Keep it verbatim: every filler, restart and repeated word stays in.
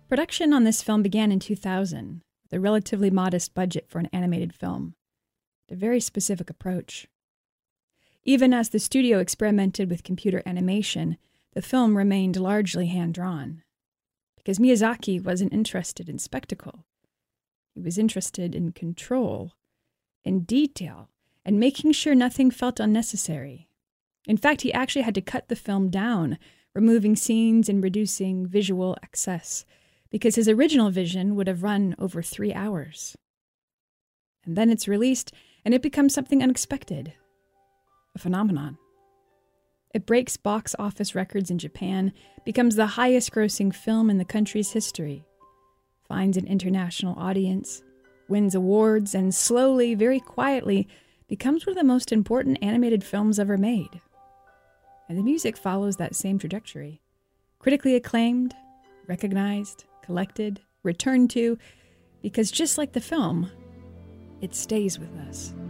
Production on this film began in two thousand, with a relatively modest budget for an animated film. A very specific approach. Even as the studio experimented with computer animation, the film remained largely hand-drawn. Because Miyazaki wasn't interested in spectacle. He was interested in control, in detail, and making sure nothing felt unnecessary. In fact, he actually had to cut the film down, removing scenes and reducing visual excess, because his original vision would have run over three hours. And then it's released, and it becomes something unexpected. A phenomenon. It breaks box office records in Japan, becomes the highest-grossing film in the country's history, finds an international audience, wins awards, and slowly, very quietly, becomes one of the most important animated films ever made. And the music follows that same trajectory. Critically acclaimed, recognized, collected, returned to, because just like the film, it stays with us.